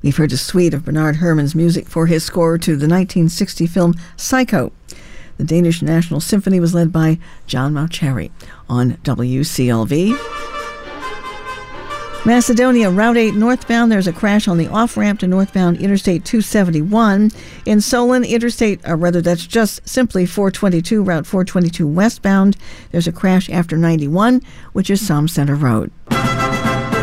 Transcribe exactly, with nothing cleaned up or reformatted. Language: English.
We've heard a suite of Bernard Herrmann's music for his score to the nineteen sixty film Psycho. The Danish National Symphony was led by John Mauceri on W C L V. Macedonia, Route eight northbound, there's a crash on the off-ramp to northbound Interstate two seventy-one. In Solon, Interstate, or rather that's just simply four twenty-two, Route four twenty-two westbound. There's a crash after ninety-one, which is Somme Center Road.